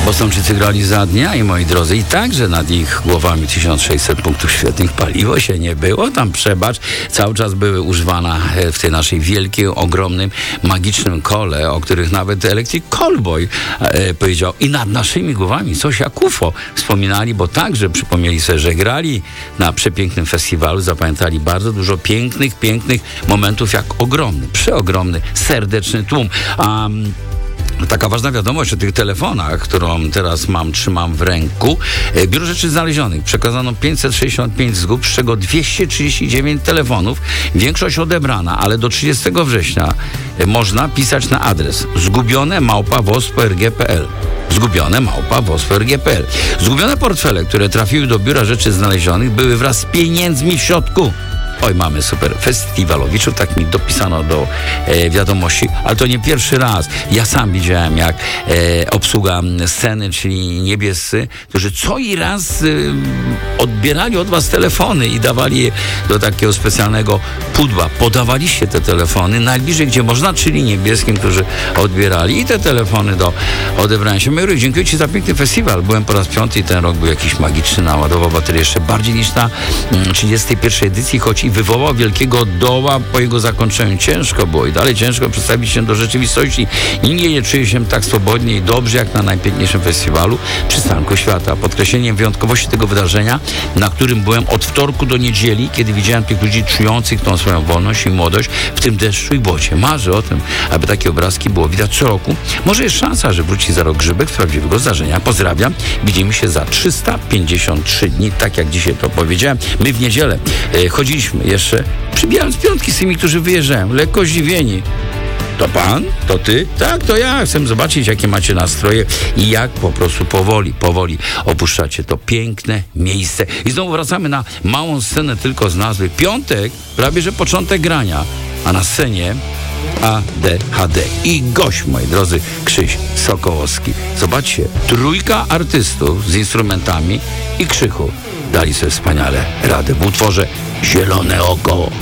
Bostończycy grali za dnia i moi drodzy, i także nad ich głowami 1600 punktów świetnych paliło się nie było. Tam przebacz, cały czas były używane w tej naszej wielkiej, ogromnym, magicznym kole, o których nawet Electric Callboy powiedział. I nad naszymi głowami coś jak UFO wspominali, bo także przypomnieli sobie, że grali na przepięknym festiwalu, zapamiętali bardzo dużo pięknych momentów, jak ogromny, przeogromny, serdeczny tłum. Taka ważna wiadomość o tych telefonach, którą teraz trzymam w ręku. Biuro Rzeczy Znalezionych przekazano 565 zgub, z czego 239 telefonów. Większość odebrana, ale do 30 września można pisać na adres zgubione@wosp.org.pl. zgubione@wosp.org.pl. Zgubione portfele, które trafiły do Biura Rzeczy Znalezionych, były wraz z pieniędzmi w środku. Oj, mamy super festiwalowiczów, tak mi dopisano do wiadomości, ale to nie pierwszy raz. Ja sam widziałem, jak obsługa sceny, czyli niebiescy, którzy co i raz odbierali od was telefony i dawali je do takiego specjalnego pudła. Podawaliście te telefony najbliżej, gdzie można, czyli niebieskim, którzy odbierali i te telefony do odebrania się. Major, dziękuję ci za piękny festiwal. Byłem po raz 5 i ten rok był jakiś magiczny, naładował baterię jeszcze bardziej niż na 31. edycji, choć i wywołał wielkiego doła po jego zakończeniu. Ciężko było i dalej ciężko przedstawić się do rzeczywistości. Nigdy nie czuję się tak swobodnie i dobrze jak na najpiękniejszym festiwalu Przystanku Świata. Podkreśleniem wyjątkowości tego wydarzenia, na którym byłem od wtorku do niedzieli, kiedy widziałem tych ludzi czujących tą swoją wolność i młodość w tym deszczu i błocie. Marzę o tym, aby takie obrazki było widać co roku. Może jest szansa, że wróci za rok Grzybek z prawdziwego zdarzenia. Pozdrawiam. Widzimy się za 353 dni, tak jak dzisiaj to powiedziałem. My w niedzielę chodziliśmy jeszcze, przybijając piątki z tymi, którzy wyjeżdżają, lekko zdziwieni. To pan? To ty? Tak, to ja. Chcę zobaczyć, jakie macie nastroje i jak po prostu powoli opuszczacie to piękne miejsce. I znowu wracamy na małą scenę tylko z nazwy. Piątek, prawie że początek grania, a na scenie ADHD. I gość, moi drodzy, Krzyś Sokołowski. Zobaczcie, trójka artystów z instrumentami i Krzychu dali sobie wspaniale radę w utworze Zielone Oko.